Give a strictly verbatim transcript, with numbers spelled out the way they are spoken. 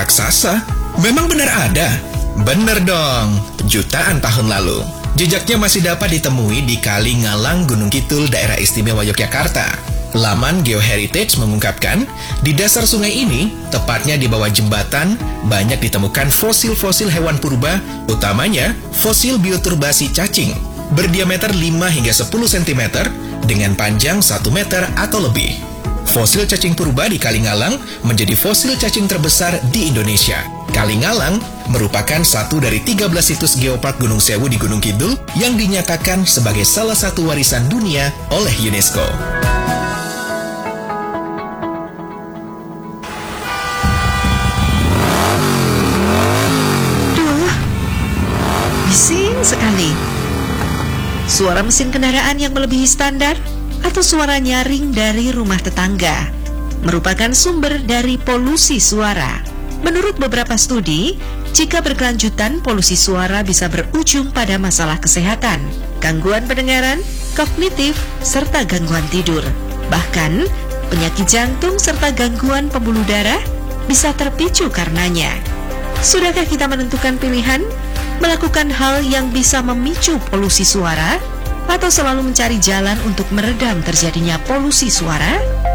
raksasa? Memang benar ada? Bener dong, jutaan tahun lalu. Jejaknya masih dapat ditemui di Kali Ngalang Gunung Kidul, Daerah Istimewa Yogyakarta. Laman GeoHeritage mengungkapkan, di dasar sungai ini, tepatnya di bawah jembatan, banyak ditemukan fosil-fosil hewan purba, utamanya fosil bioturbasi cacing, berdiameter lima hingga sepuluh sentimeter, dengan panjang satu meter atau lebih. Fosil cacing purba di Kali Ngalang menjadi fosil cacing terbesar di Indonesia. Kali Ngalang merupakan satu dari tiga belas situs geopark Gunung Sewu di Gunung Kidul yang dinyatakan sebagai salah satu warisan dunia oleh UNESCO. Duh, bising sekali. Suara mesin kendaraan yang melebihi standar atau suara nyaring dari rumah tetangga merupakan sumber dari polusi suara. Menurut beberapa studi, jika berkelanjutan, polusi suara bisa berujung pada masalah kesehatan, gangguan pendengaran, kognitif, serta gangguan tidur. Bahkan, penyakit jantung serta gangguan pembuluh darah bisa terpicu karenanya. Sudahkah kita menentukan pilihan? Melakukan hal yang bisa memicu polusi suara? Atau selalu mencari jalan untuk meredam terjadinya polusi suara?